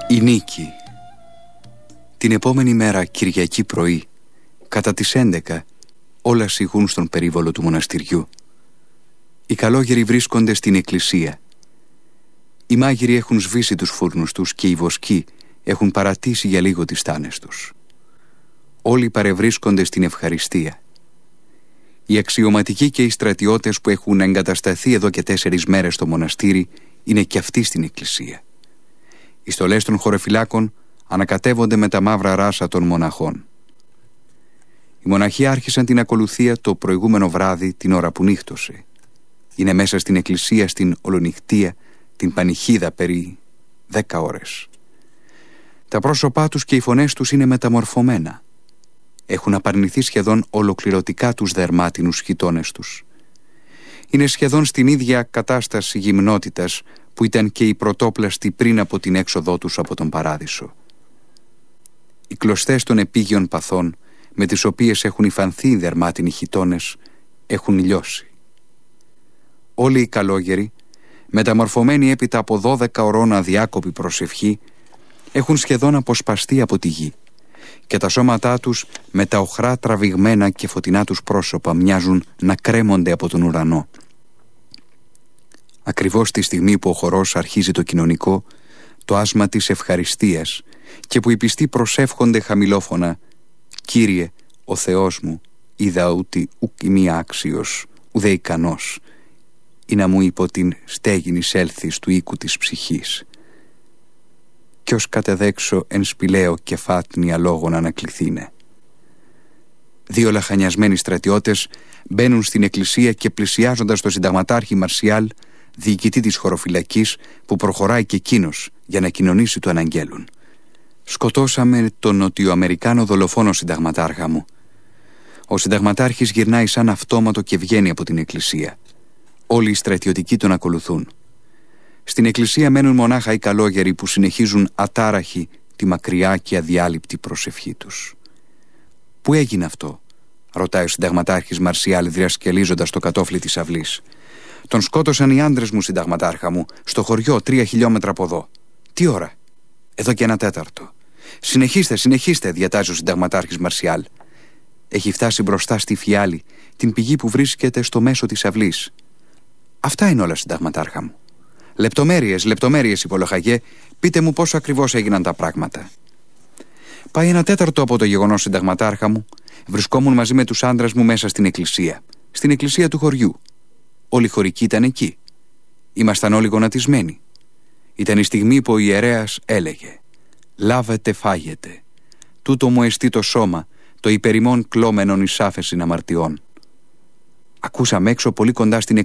Η νίκη. Την επόμενη μέρα, Κυριακή πρωί, κατά τις 11, όλα σιγούν στον περίβολο του μοναστηριού. Οι καλόγεροι βρίσκονται στην εκκλησία. Οι μάγειροι έχουν σβήσει τους φούρνους τους και οι βοσκοί έχουν παρατήσει για λίγο τις τάνες τους. Όλοι παρευρίσκονται στην ευχαριστία. Οι αξιωματικοί και οι στρατιώτες που έχουν εγκατασταθεί εδώ και 4 μέρες στο μοναστήρι είναι και αυτοί στην εκκλησία. Οι στολές των χωρεφυλάκων ανακατεύονται με τα μαύρα ράσα των μοναχών. Οι μοναχοί άρχισαν την ακολουθία το προηγούμενο βράδυ την ώρα που νύχτωσε. Είναι μέσα στην εκκλησία στην ολονυχτία, την πανηχίδα περί 10 ώρες. Τα πρόσωπά τους και οι φωνές τους είναι μεταμορφωμένα. Έχουν απαρνηθεί σχεδόν ολοκληρωτικά τους δερμάτινους γειτόνες τους. Είναι σχεδόν στην ίδια κατάσταση γυμνότητας που ήταν και οι πρωτόπλαστοι πριν από την έξοδό τους από τον παράδεισο. Οι κλωστές των επίγειων παθών με τις οποίες έχουν υφανθεί οι δερμάτινοι γειτόνες έχουν λιώσει. Όλοι οι καλόγεροι, μεταμορφωμένοι έπειτα από 12 ωρών αδιάκοπη προσευχή, έχουν σχεδόν αποσπαστεί από τη γη και τα σώματά τους με τα οχρά τραβηγμένα και φωτεινά τους πρόσωπα μοιάζουν να κρέμονται από τον ουρανό. Ακριβώς τη στιγμή που ο χορός αρχίζει το κοινωνικό, το άσμα της ευχαριστίας και που οι πιστοί προσεύχονται χαμηλόφωνα «Κύριε, ο Θεός μου, είδα ότι ουκ ημί άξιος, ουδέ ικανός, ή να μου υπό την στέγην εισέλθεις του οίκου της ψυχής. Κι ως κατεδέξω εν σπηλαίο και φάτνη αλόγων ανακληθήνε». 2 λαχανιασμένοι στρατιώτες μπαίνουν στην εκκλησία και πλησιάζοντας τον συνταγματάρχη Μαρσιάλ, διοικητή της χωροφυλακής, που προχωράει και εκείνος για να κοινωνήσει του αναγγέλουν. «Σκοτώσαμε τον Νοτιοαμερικάνο δολοφόνο, συνταγματάρχα μου». Ο συνταγματάρχης γυρνάει σαν αυτόματο και βγαίνει από την εκκλησία. Όλοι οι στρατιωτικοί τον ακολουθούν. Στην εκκλησία μένουν μονάχα οι καλόγεροι που συνεχίζουν ατάραχοι τη μακριά και αδιάλειπτη προσευχή τους. «Πού έγινε αυτό?» ρωτάει ο συνταγματάρχης Μαρσιάλ διασκελίζοντας το κατόφλι της αυλής. «Τον σκότωσαν οι άντρες μου, συνταγματάρχα μου, στο χωριό 3 χιλιόμετρα από εδώ». «Τι ώρα?» «Εδώ και 1/4». Συνεχίστε», διατάζει ο συνταγματάρχης Μαρσιάλ. Έχει φτάσει μπροστά στη φιάλη, την πηγή που βρίσκεται στο μέσο της αυλής. «Αυτά είναι όλα, συνταγματάρχα μου». Λεπτομέρειες, υπολοχαγέ, πείτε μου πόσο ακριβώς έγιναν τα πράγματα». «Πάει 1/4 από το γεγονός, συνταγματάρχα μου. Βρισκόμουν μαζί με τους άντρες μου μέσα στην εκκλησία του χωριού. Όλοι οι χωρικοί ήταν εκεί. Ήμασταν όλοι γονατισμένοι. Ήταν η στιγμή που ο ιερέας έλεγε «Λάβετε, φάγετε. Τούτο μου εστί το σώμα, το υπερημών κλώμενον εις άφεσιν αμαρτιών». Ακούσαμε έξω πολύ κοντά στην